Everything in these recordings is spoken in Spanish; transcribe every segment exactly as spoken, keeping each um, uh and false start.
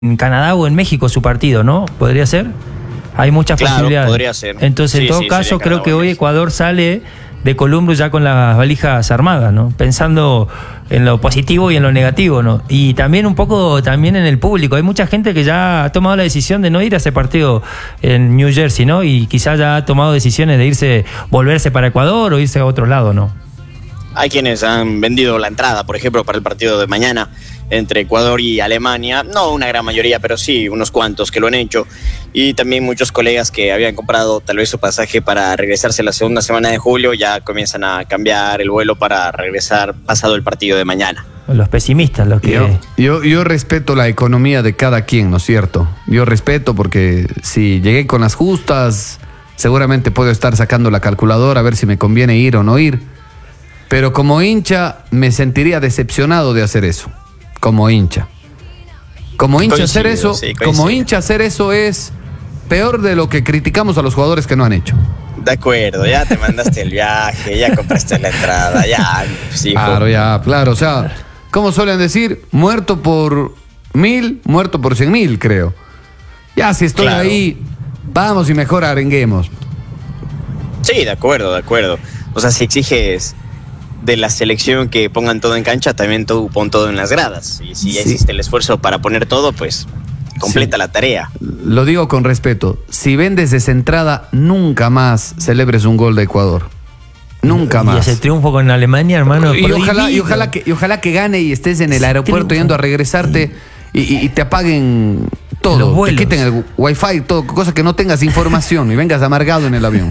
en Canadá o en México su partido, ¿no? ¿Podría ser? Hay muchas claro, posibilidades. Podría ser. Entonces, sí, en todo sí, caso, creo que hoy Ecuador sale de Columbus ya con las valijas armadas, ¿no? Pensando en lo positivo y en lo negativo, ¿no? Y también un poco también en el público. Hay mucha gente que ya ha tomado la decisión de no ir a ese partido en New Jersey, ¿no? Y quizás ya ha tomado decisiones de irse, volverse para Ecuador o irse a otro lado, ¿no? Hay quienes han vendido la entrada, por ejemplo, para el partido de mañana entre Ecuador y Alemania. No una gran mayoría, pero sí unos cuantos que lo han hecho. Y también muchos colegas que habían comprado tal vez su pasaje para regresarse la segunda semana de julio ya comienzan a cambiar el vuelo para regresar pasado el partido de mañana. Los pesimistas, los que... Yo, yo, yo respeto la economía de cada quien, ¿no es cierto? Yo respeto porque si llegué con las justas, seguramente puedo estar sacando la calculadora a ver si me conviene ir o no ir. Pero como hincha me sentiría decepcionado de hacer eso. Como hincha. Como hincha Coincido, hacer eso, sí, como hincha hacer eso es peor de lo que criticamos a los jugadores que no han hecho. De acuerdo, ya te mandaste el viaje, ya compraste la entrada, ya. Sí, claro, ya, claro. O sea, como suelen decir, muerto por mil, muerto por cien mil, creo. Ya, si estoy claro. ahí, vamos y mejor arenguemos. Sí, de acuerdo, de acuerdo. O sea, si exiges de la selección que pongan todo en cancha, también tú pon todo en las gradas. Y si ya sí. existe el esfuerzo para poner todo, pues completa sí. la tarea. Lo digo con respeto. Si vendes descentrada, nunca más celebres un gol de Ecuador. Nunca más. Y ese triunfo con Alemania, hermano. Y ojalá, y, ojalá que, y ojalá que gane y estés en el aeropuerto triunfo. yendo a regresarte y, y, y te apaguen todo, te quiten el wifi, todo, cosa que no tengas información y vengas amargado en el avión.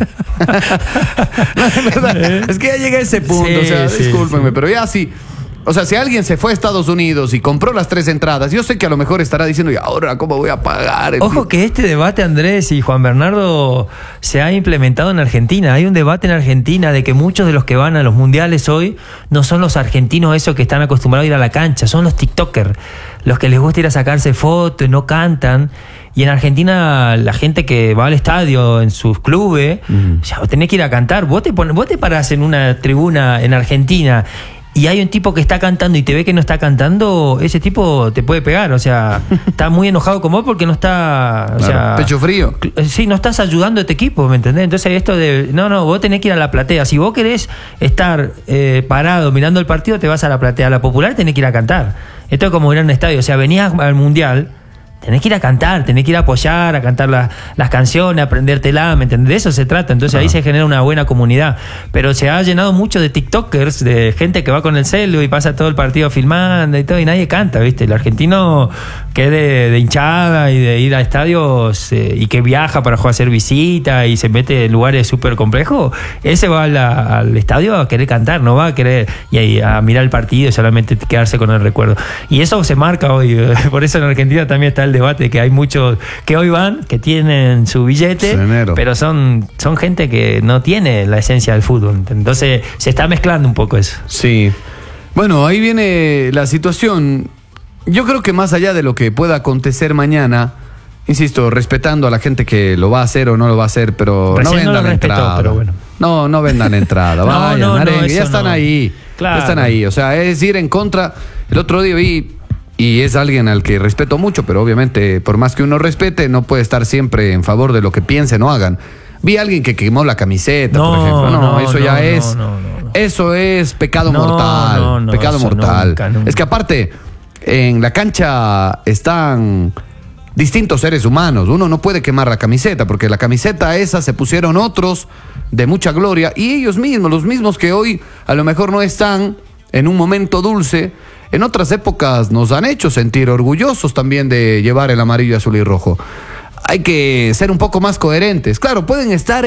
No, es verdad, es que ya llega a ese punto, sí, o sea, sí, discúlpenme, sí. pero ya sí. O sea, si alguien se fue a Estados Unidos y compró las tres entradas, yo sé que a lo mejor estará diciendo, ¿y ahora cómo voy a pagar? Ojo que este debate, Andrés y Juan Bernardo, se ha implementado en Argentina. Hay un debate en Argentina de que muchos de los que van a los mundiales hoy no son los argentinos esos que están acostumbrados a ir a la cancha, son los tiktokers, los que les gusta ir a sacarse fotos y no cantan. Y en Argentina la gente que va al estadio en sus clubes, mm. ya, vos tenés que ir a cantar. Vos te, pon, vos te parás en una tribuna en Argentina y hay un tipo que está cantando y te ve que no está cantando, ese tipo te puede pegar, o sea, está muy enojado con vos porque no está, o claro, sea, pecho frío. Sí, no estás ayudando a este equipo, ¿me entendés? Entonces esto de, no, no, vos tenés que ir a la platea. Si vos querés estar eh, parado mirando el partido, te vas a la platea. A la popular tenés que ir a cantar. Esto es como ir a un estadio, o sea, venías al mundial, tenés que ir a cantar, tenés que ir a apoyar, a cantar la, las canciones, aprendértela, ¿me entendés? De eso se trata. Entonces ah. ahí se genera una buena comunidad. Pero se ha llenado mucho de tiktokers, de gente que va con el celu y pasa todo el partido filmando y todo, y nadie canta, ¿viste? El argentino que es de, de hinchada y de ir a estadios eh, y que viaja para jugar, hacer visita y se mete en lugares súper complejos, ese va a la, al estadio a querer cantar, no va a querer y a, a mirar el partido y solamente quedarse con el recuerdo. Y eso se marca hoy. Por eso en Argentina también está el debate, que hay muchos que hoy van, que tienen su billete, Cenero. pero son, son gente que no tiene la esencia del fútbol. Entonces se está mezclando un poco eso. Sí. Bueno, ahí viene la situación. Yo creo que más allá de lo que pueda acontecer mañana, insisto, respetando a la gente que lo va a hacer o no lo va a hacer, pero Recién no vendan no respetó, entrada. Pero bueno. No, no vendan entrada. Vayan, no, no, arengue, no, ya están no. ahí. Claro. Ya están ahí. O sea, es ir en contra. El otro día vi, y es alguien al que respeto mucho, pero obviamente por más que uno respete, no puede estar siempre en favor de lo que piensen o hagan. Vi a alguien que quemó la camiseta, no, por ejemplo. No, no eso no, ya no, es no, no, no. Eso es pecado no, mortal. No, no, pecado mortal. Nunca, nunca. Es que aparte, en la cancha están distintos seres humanos. Uno no puede quemar la camiseta, porque la camiseta esa se pusieron otros de mucha gloria, y ellos mismos, los mismos que hoy a lo mejor no están en un momento dulce, en otras épocas nos han hecho sentir orgullosos también de llevar el amarillo, azul y rojo. Hay que ser un poco más coherentes. Claro, pueden estar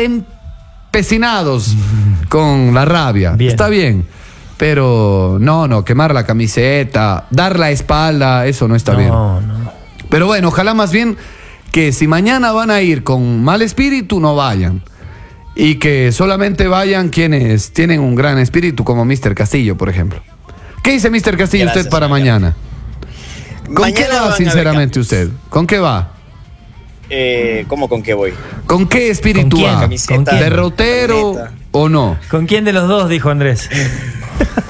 empecinados con la rabia, bien. Está bien, pero no, no, quemar la camiseta, dar la espalda, eso no está no, bien. No. Pero bueno, ojalá más bien que si mañana van a ir con mal espíritu, no vayan. Y que solamente vayan quienes tienen un gran espíritu, como mister Castillo, por ejemplo. ¿Qué dice mister Castillo Gracias, usted para mañana? ¿Con mañana qué va, sinceramente, usted? ¿Con qué va? Eh, ¿Cómo con qué voy? ¿Con qué espíritu ¿Con va? Camiseta, ¿Con quién? ¿Derrotero o no? ¿Con quién de los dos? Dijo Andrés.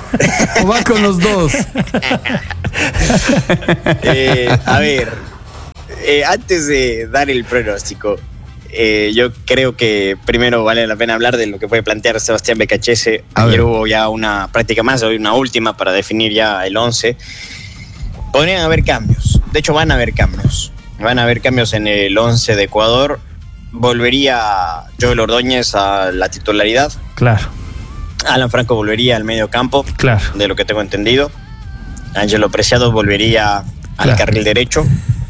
¿O va con los dos? eh, a ver, eh, antes de dar el pronóstico, eh, yo creo que primero vale la pena hablar de lo que puede plantear Sebastián Becachese. Ayer hubo ya una práctica más, hoy una última para definir ya el once. Podrían haber cambios, de hecho van a haber cambios. Van a haber cambios en el once de Ecuador. Volvería Joel Ordóñez a la titularidad. Claro. Alan Franco volvería al medio campo, claro, de lo que tengo entendido. Ángelo Preciado volvería al claro. carril derecho.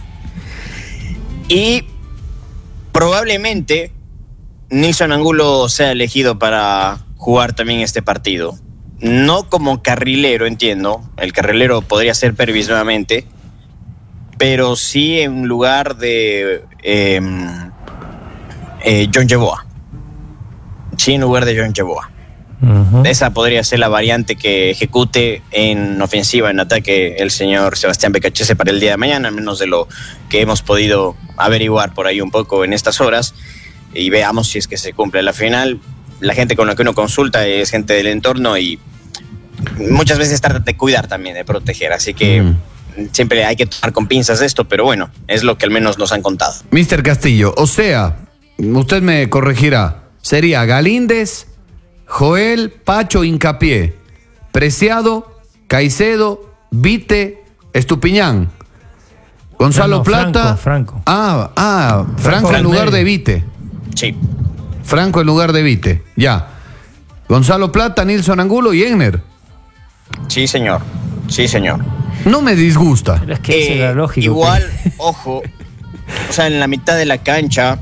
Y probablemente Nilson Angulo sea elegido para jugar también este partido. No como carrilero, entiendo. El carrilero podría ser Pervis nuevamente. Pero sí en lugar de eh, eh, John Yeboah. Sí en lugar de John Yeboah. Uh-huh. Esa podría ser la variante que ejecute en ofensiva, en ataque, el señor Sebastián Becachese para el día de mañana, al menos de lo que hemos podido averiguar por ahí un poco en estas horas, y veamos si es que se cumple. La final, la gente con la que uno consulta es gente del entorno y muchas veces trata de cuidar también, de proteger, así que uh-huh. siempre hay que tomar con pinzas esto, pero bueno, es lo que al menos nos han contado. mister Castillo, o sea, usted me corregirá, sería Galíndez, Joel, Pacho, Hincapié, Preciado, Caicedo, Vite, Estupiñán, Gonzalo no, no, Plata. Franco, Franco. Ah, ah, Franco, Franco en lugar de Vite. Sí. Franco en lugar de Vite, ya. Gonzalo Plata, Nilson Angulo y Egner. Sí, señor. Sí, señor. No me disgusta. Pero es que eh, era lógico. Igual, que... ojo, o sea, en la mitad de la cancha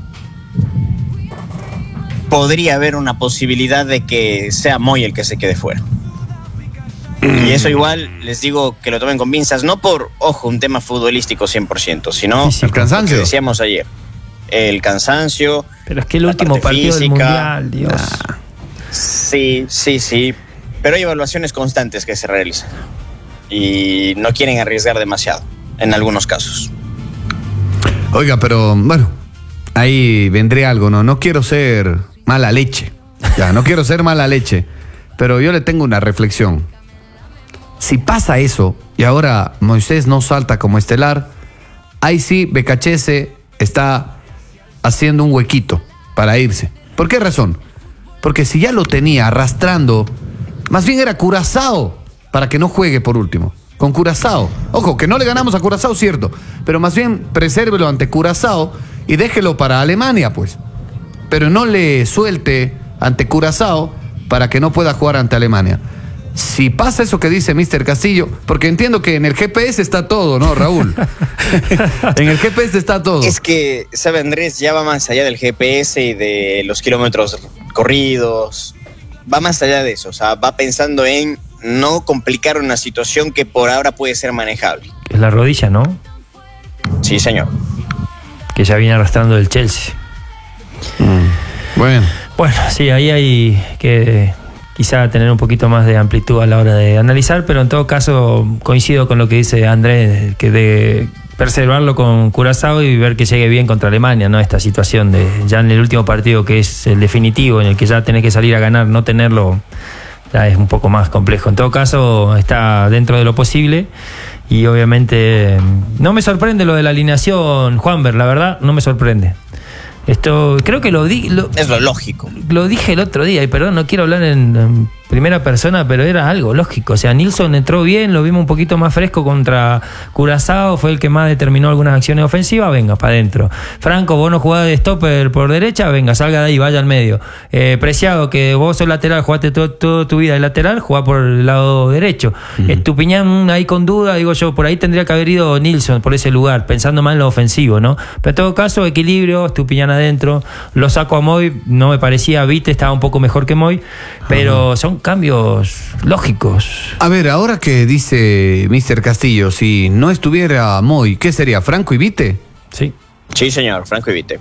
podría haber una posibilidad de que sea Moy el que se quede fuera. Mm. Y eso igual, les digo que lo tomen con pinzas, no por, ojo, un tema futbolístico cien por ciento, sino el cansancio. Lo que decíamos ayer. El cansancio. Pero es que el último partido física, del Mundial, Dios. Nah. Sí, sí, sí. Pero hay evaluaciones constantes que se realizan. Y no quieren arriesgar demasiado, en algunos casos. Oiga, pero bueno, ahí vendría algo, ¿no? No quiero ser mala leche. Ya, no quiero ser mala leche. Pero yo le tengo una reflexión. Si pasa eso, y ahora Moisés no salta como estelar, ahí sí Becachese está haciendo un huequito para irse. ¿Por qué razón? Porque si ya lo tenía arrastrando, más bien era Curazao para que no juegue por último. Con Curazao. Ojo, que no le ganamos a Curazao, cierto. Pero más bien presérvelo ante Curazao y déjelo para Alemania, pues. Pero no le suelte ante Curazao para que no pueda jugar ante Alemania. Si pasa eso que dice mister Castillo, porque entiendo que en el G P S está todo, ¿no, Raúl? En el G P S está todo. Es que, ¿sabe, Andrés? Ya va más allá del G P S y de los kilómetros corridos. Va más allá de eso. O sea, va pensando en no complicar una situación que por ahora puede ser manejable. Es la rodilla, ¿no? Sí, señor. Que ya viene arrastrando el Chelsea. Mm, bueno. Bueno, sí, ahí hay que quizá tener un poquito más de amplitud a la hora de analizar, pero en todo caso coincido con lo que dice Andrés, que de preservarlo con Curazao y ver que llegue bien contra Alemania, ¿no? Esta situación de ya en el último partido, que es el definitivo, en el que ya tenés que salir a ganar, no tenerlo ya es un poco más complejo. En todo caso, está dentro de lo posible y obviamente no me sorprende lo de la alineación, Juanber, la verdad, no me sorprende. Esto creo que lo di lo, es lo lógico. Lo dije el otro día y perdón, no quiero hablar en, en primera persona, pero era algo lógico. O sea, Nilson entró bien, lo vimos un poquito más fresco contra Curazao, fue el que más determinó algunas acciones ofensivas, venga, para adentro. Franco, vos no jugás de stopper por derecha, venga, salga de ahí, vaya al medio. Eh, Preciado, que vos sos lateral, jugaste toda todo tu vida de lateral, jugá por el lado derecho. Uh-huh. Estupiñán ahí con duda, digo yo, por ahí tendría que haber ido Nilson por ese lugar, pensando más en lo ofensivo, ¿no? Pero en todo caso, equilibrio, Estupiñán adentro, lo saco a Moy, no me parecía, Vite estaba un poco mejor que Moy, pero uh-huh. son cambios lógicos. A ver, ahora que dice mister Castillo, si no estuviera Moy, ¿qué sería? ¿Franco y Vite? Sí. Sí, señor, Franco y Vite.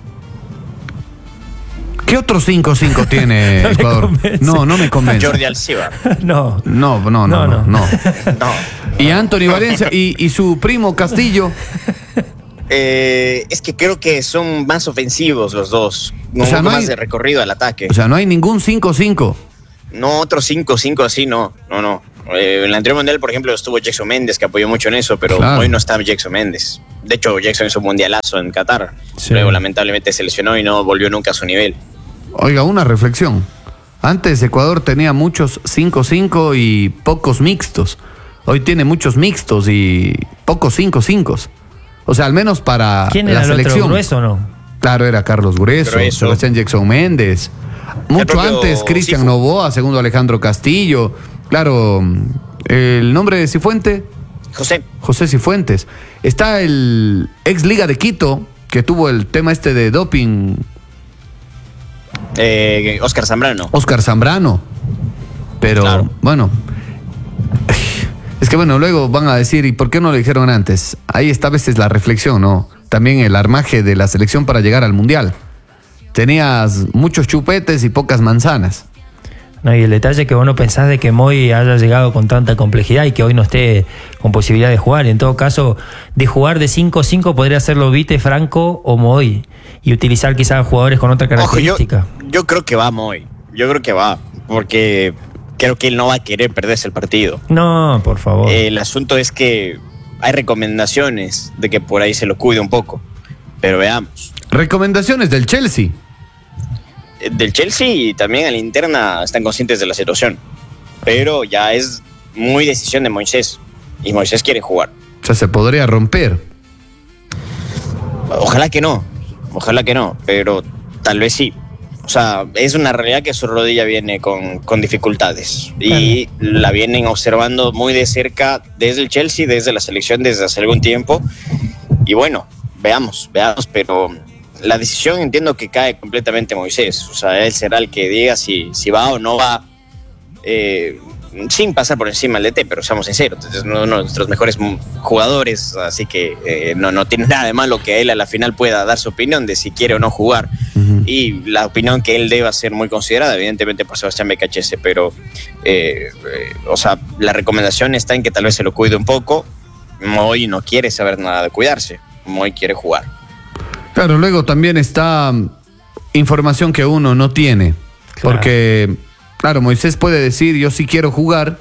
¿Qué otro cinco cinco tiene no Ecuador? No, no me convence. Jordi Alcibar. No. No, no, no, no. no, no. no. Y Anthony Valencia y, y su primo Castillo. Eh, es que creo que son más ofensivos los dos. No, o sea, no más hay, de recorrido al ataque. O sea, no hay ningún cinco cinco. No, otro cinco cinco así, no. No, no. Eh, en el anterior mundial, por ejemplo, estuvo Jackson Méndez, que apoyó mucho en eso, pero claro. Hoy no está Jackson Méndez. De hecho, Jackson hizo un mundialazo en Qatar. Sí. Luego, lamentablemente, se lesionó y no volvió nunca a su nivel. Oiga, una reflexión. Antes Ecuador tenía muchos cinco cinco y pocos mixtos. Hoy tiene muchos mixtos y pocos cinco cinco. O sea, al menos para ¿Quién la era selección. El otro, Grueso o no? Claro, era Carlos Grueso, Grueso. Sebastián Jackson Méndez. Mucho propio, antes Cristian sí, Novoa, segundo Alejandro Castillo. Claro, el nombre de Cifuente. José. José Cifuentes. Está el ex Liga de Quito, que tuvo el tema este de doping. Eh, Oscar Zambrano. Oscar Zambrano. Pero, claro. Bueno. Es que bueno, luego van a decir, ¿y por qué no lo dijeron antes? Ahí está a veces la reflexión, ¿no? También el armaje de la selección para llegar al Mundial. Tenías muchos chupetes y pocas manzanas. No, y el detalle que vos no pensás de que Moy haya llegado con tanta complejidad y que hoy no esté con posibilidad de jugar. En todo caso, de jugar de cinco cinco podría hacerlo Vite, Franco o Moy. Y utilizar quizás jugadores con otra característica. Ojo, yo, yo creo que va Moy. Yo creo que va. Porque creo que él no va a querer perderse el partido. No, por favor. El asunto es que hay recomendaciones de que por ahí se lo cuide un poco. Pero veamos. Recomendaciones del Chelsea. Del Chelsea y también a la interna están conscientes de la situación. Pero ya es muy decisión de Moisés. Y Moisés quiere jugar. O sea, se podría romper. Ojalá que no. Ojalá que no. Pero tal vez sí. O sea, es una realidad que su rodilla viene con, con dificultades. Y claro. La vienen observando muy de cerca desde el Chelsea, desde la selección, desde hace algún tiempo. Y bueno, veamos, veamos. Pero la decisión entiendo que cae completamente Moisés. O sea, él será el que diga si, si va o no va, eh, sin pasar por encima del D T, pero seamos sinceros, es uno de nuestros mejores jugadores, así que eh, no, no tiene nada de malo que él a la final pueda dar su opinión de si quiere o no jugar. Uh-huh. Y la opinión que él deba ser muy considerada, evidentemente, por Sebastián Becachese, pero, eh, eh, o sea, la recomendación está en que tal vez se lo cuide un poco. Moy no quiere saber nada de cuidarse, Moy quiere jugar. Claro, luego también está información que uno no tiene, claro. Porque, claro, Moisés puede decir, yo sí quiero jugar,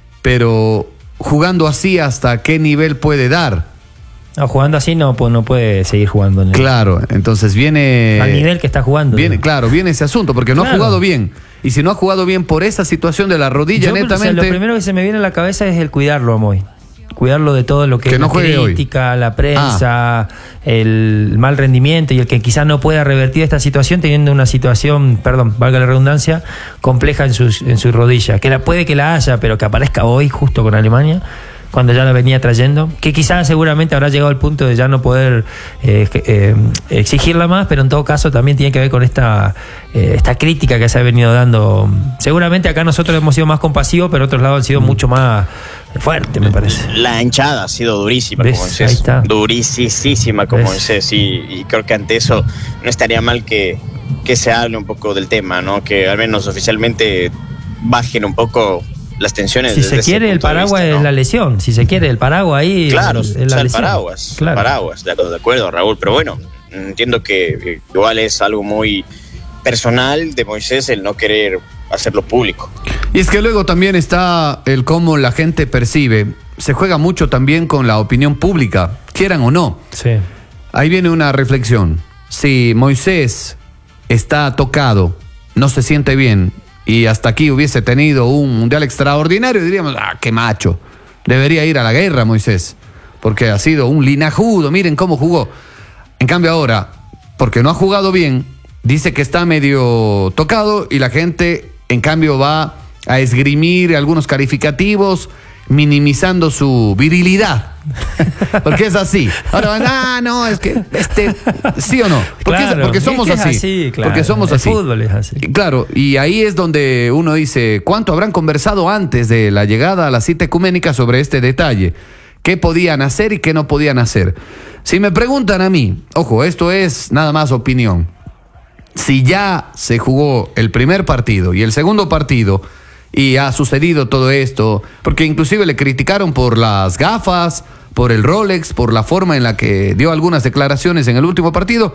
pero jugando así, ¿hasta qué nivel puede dar? No, jugando así no, pues no puede seguir jugando. ¿No? Claro, entonces viene... Al nivel que está jugando. Viene, claro, viene ese asunto, porque no claro. ha jugado bien. Y si no ha jugado bien por esa situación de la rodilla, yo, netamente... O sea, lo primero que se me viene a la cabeza es el cuidarlo a Moy. Cuidarlo de todo lo que, que es no la crítica, hoy. La prensa, ah. el mal rendimiento y el que quizás no pueda revertir esta situación teniendo una situación, perdón, valga la redundancia, compleja en sus en su rodilla. Que la, puede que la haya, pero que aparezca hoy justo con Alemania, cuando ya la venía trayendo. Que quizás seguramente habrá llegado al punto de ya no poder eh, eh, exigirla más, pero en todo caso también tiene que ver con esta, eh, esta crítica que se ha venido dando. Seguramente acá nosotros hemos sido más compasivos, pero otros lados han sido mucho más fuerte, me parece. La hinchada ha sido durísima, como dices. Durísima, como dices. Y, y creo que ante eso no estaría mal que, que se hable un poco del tema, ¿no? Que al menos oficialmente bajen un poco las tensiones. Si se quiere, el paraguas es la lesión. Si se quiere, el paraguas ahí. Claro, es la el paraguas. Claro. El paraguas, de acuerdo, Raúl. Pero bueno, entiendo que igual es algo muy personal de Moisés el no querer hacerlo público. Y es que luego también está el cómo la gente percibe. Se juega mucho también con la opinión pública, quieran o no. Sí. Ahí viene una reflexión. Si Moisés está tocado, no se siente bien, y hasta aquí hubiese tenido un mundial extraordinario, diríamos, ah, qué macho. Debería ir a la guerra, Moisés, porque ha sido un linajudo, miren cómo jugó. En cambio ahora, porque no ha jugado bien, dice que está medio tocado y la gente, en cambio, va a esgrimir algunos calificativos, minimizando su virilidad. Porque es así. Ahora van, ah, no, es que, este, ¿sí o no? Porque, claro, es, porque somos es así. Es así claro. Porque somos el así. El fútbol es así. Claro, y ahí es donde uno dice, ¿cuánto habrán conversado antes de la llegada a la cita ecuménica sobre este detalle? ¿Qué podían hacer y qué no podían hacer? Si me preguntan a mí, ojo, esto es nada más opinión. Si ya se jugó el primer partido y el segundo partido y ha sucedido todo esto, porque inclusive le criticaron por las gafas, por el Rolex, por la forma en la que dio algunas declaraciones en el último partido,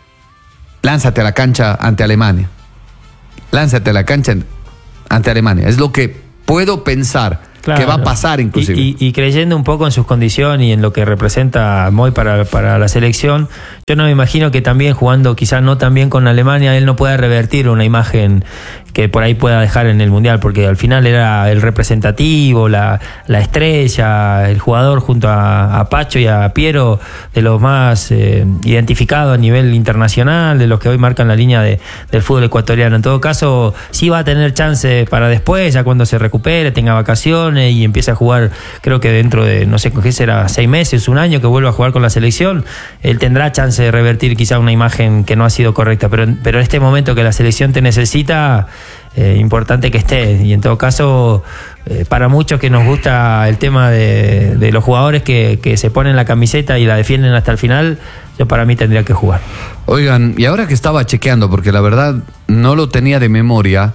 lánzate a la cancha ante Alemania. Lánzate a la cancha ante Alemania. Es lo que puedo pensar. claro, que va a pasar inclusive. Y, y, y creyendo un poco en sus condiciones y en lo que representa Moy para, para la selección, yo no me imagino que también jugando quizás no tan bien con Alemania, él no pueda revertir una imagen que por ahí pueda dejar en el Mundial, porque al final era el representativo, la, la estrella, el jugador junto a, a Pacho y a Piero, de los más eh, identificados a nivel internacional, de los que hoy marcan la línea de, del fútbol ecuatoriano. En todo caso, sí va a tener chance para después, ya cuando se recupere, tenga vacaciones y empiece a jugar, creo que dentro de, no sé qué será, seis meses, un año, que vuelva a jugar con la selección, él tendrá chance de revertir quizá una imagen que no ha sido correcta, pero, pero en este momento que la selección te necesita, Eh, importante que esté, y en todo caso eh, para muchos que nos gusta el tema de, de los jugadores que, que se ponen la camiseta y la defienden hasta el final, yo para mí tendría que jugar. Oigan, y ahora que estaba chequeando, porque la verdad no lo tenía de memoria,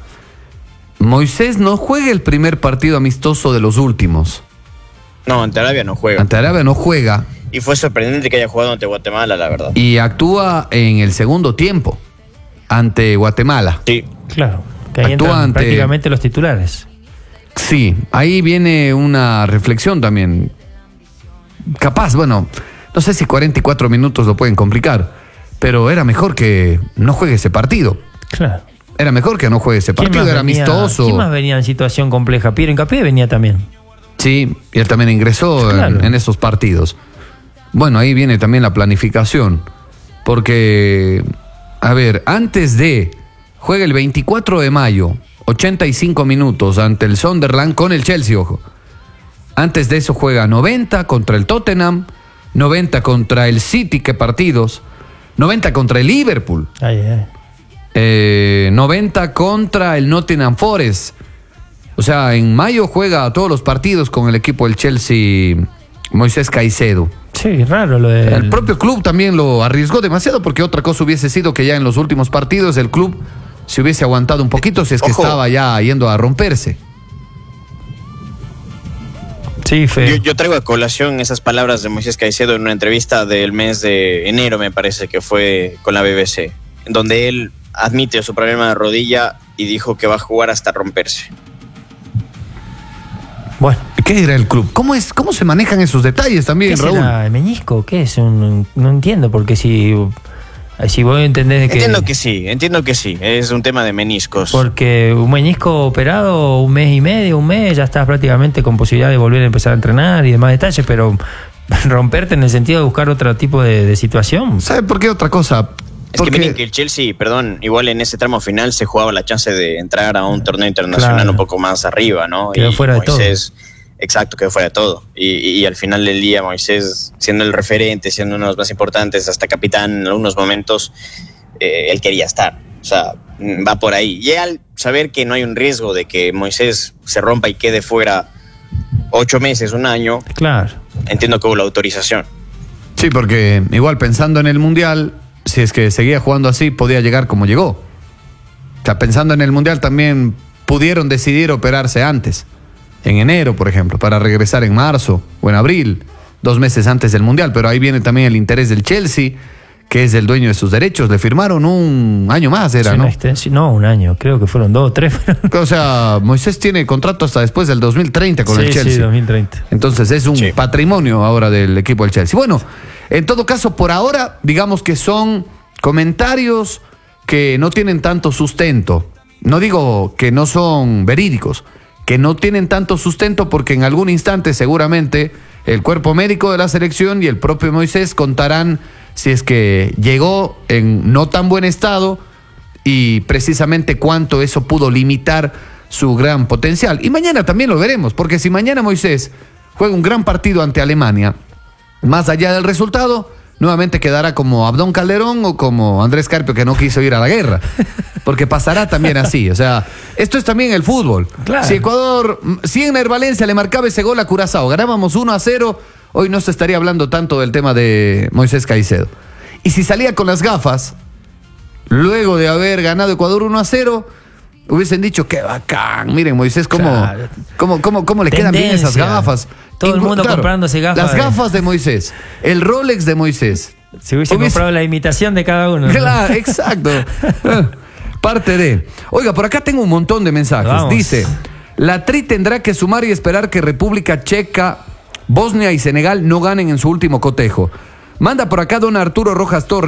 Moisés no juega el primer partido amistoso de los últimos. No, ante Arabia no juega. Ante Arabia no juega. Y fue sorprendente que haya jugado ante Guatemala, la verdad. Y actúa en el segundo tiempo ante Guatemala. Sí, claro. Que ahí entran ante... prácticamente los titulares. Sí, ahí viene una reflexión también. Capaz, bueno, no sé si cuarenta y cuatro minutos lo pueden complicar, pero era mejor que no juegue ese partido. Claro. Era mejor que no juegue ese partido, era venía, amistoso. ¿Quién más venía en situación compleja? Piero Hincapié venía también. Sí, y él también ingresó claro. en, en esos partidos. Bueno, ahí viene también la planificación, porque, a ver, antes de... Juega el veinticuatro de mayo, ochenta y cinco minutos ante el Sunderland con el Chelsea, ojo. Antes de eso juega noventa contra el Tottenham, noventa contra el City, qué partidos, noventa contra el Liverpool, ay, ay. Eh, noventa contra el Nottingham Forest. O sea, en mayo juega todos los partidos con el equipo del Chelsea, Moisés Caicedo. Sí, raro lo de... El propio club también lo arriesgó demasiado, porque otra cosa hubiese sido que ya en los últimos partidos el club se hubiese aguantado un poquito si es que Ojo. estaba ya yendo a romperse. Sí, fe. Yo, yo traigo a colación esas palabras de Moisés Caicedo en una entrevista del mes de enero, me parece que fue con la B B C, en donde él admite su problema de rodilla y dijo que va a jugar hasta romperse. Bueno, ¿qué era el club? ¿Cómo es? ¿Cómo se manejan esos detalles también, ¿Qué Raúl? será? ¿El meñisco? ¿Qué es? Un, no entiendo, porque si... Si vos entendés de que... Entiendo que sí, entiendo que sí, es un tema de meniscos. Porque un menisco operado un mes y medio, un mes, ya estás prácticamente con posibilidad de volver a empezar a entrenar y demás detalles, pero romperte en el sentido de buscar otro tipo de, de situación. ¿Sabe por qué otra cosa? Es Porque... que miren que el Chelsea, perdón, igual en ese tramo final se jugaba la chance de entrar a un torneo internacional claro. un poco más arriba, ¿no? Quedó y fuera de Moisés, todo. Exacto, quedó fuera de todo. Y, y, y al final del día Moisés, siendo el referente, siendo uno de los más importantes, hasta capitán en algunos momentos, eh, él quería estar. O sea, va por ahí. Y al saber que no hay un riesgo de que Moisés se rompa y quede fuera ocho meses, un año, claro. entiendo que hubo la autorización. Sí, porque igual pensando en el Mundial, si es que seguía jugando así, podía llegar como llegó. O sea, pensando en el Mundial también pudieron decidir operarse antes. En enero, por ejemplo, para regresar en marzo o en abril, dos meses antes del Mundial. Pero ahí viene también el interés del Chelsea, que es el dueño de sus derechos. Le firmaron un año más, era, sí, ¿no? Extensión, no, un año, creo que fueron dos, tres. O sea, Moisés tiene contrato hasta después del dos mil treinta con sí, el Chelsea. Sí, dos mil treinta. Entonces es un sí. patrimonio ahora del equipo del Chelsea. Bueno, en todo caso, por ahora, digamos que son comentarios que no tienen tanto sustento. No digo que no son verídicos, que no tienen tanto sustento, porque en algún instante seguramente el cuerpo médico de la selección y el propio Moisés contarán si es que llegó en no tan buen estado y precisamente cuánto eso pudo limitar su gran potencial. Y mañana también lo veremos, porque si mañana Moisés juega un gran partido ante Alemania, más allá del resultado, nuevamente quedará como Abdón Calderón o como Andrés Carpio, que no quiso ir a la guerra. Porque pasará también así. O sea, esto es también el fútbol. Claro. Si Ecuador, si en Valencia le marcaba ese gol a Curazao, ganábamos uno a cero, hoy no se estaría hablando tanto del tema de Moisés Caicedo. Y si salía con las gafas, luego de haber ganado Ecuador uno a cero, hubiesen dicho, qué bacán, miren Moisés, cómo, claro. cómo, cómo, cómo le Tendencia. Quedan bien esas gafas. Todo el mundo claro, comprándose gafas. Las gafas de Moisés, el Rolex de Moisés. Se hubiese, hubiese comprado la imitación de cada uno. Claro, ¿no? Exacto. Parte de. Oiga, por acá tengo un montón de mensajes. Vamos. Dice, La Tri tendrá que sumar y esperar que República Checa, Bosnia y Senegal no ganen en su último cotejo. Manda por acá don Arturo Rojas Torres.